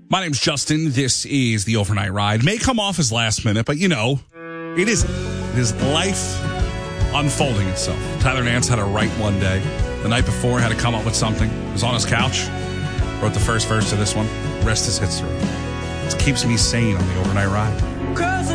My name's Justin. This is the Overnight Ride. May come off as last minute, but it isn't. It is life unfolding itself. Tyler Nance had to write one day. The night before, had to come up with something. Was on his couch. Wrote the first verse of this one. Rest is history. It keeps me sane on the Overnight Ride.